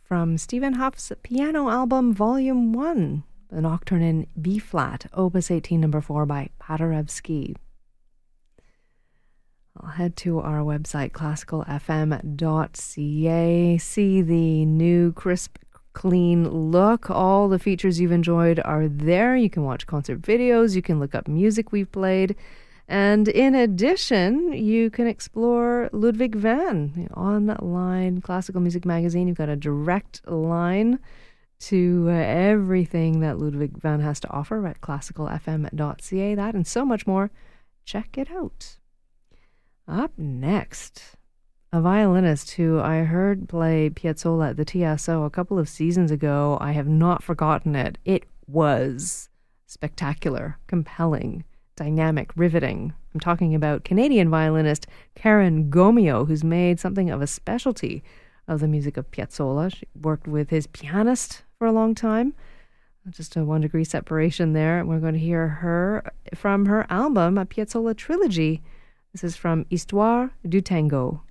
from Stephen Huff's piano album Volume 1, the Nocturne in B-flat, Opus 18 No. 4 by Paderewski. I'll head to our website, classicalfm.ca, see the new crisp, clean look. All the features you've enjoyed are there. You can watch concert videos, you can look up music we've played, and in addition, you can explore Ludwig van, the online classical music magazine. You've got a direct line to everything that Ludwig van has to offer at classicalfm.ca. That and so much more. Check it out. Up next, a violinist who I heard play Piazzolla at the TSO a couple of seasons ago. I have not forgotten it. It was spectacular, compelling, dynamic, riveting. I'm talking about Canadian violinist Karen Gomeo, who's made something of a specialty of the music of Piazzolla. She worked with his pianist for a long time. Just a 1 degree separation there. We're going to hear her from her album, a Piazzolla trilogy. This is from Histoire du Tango.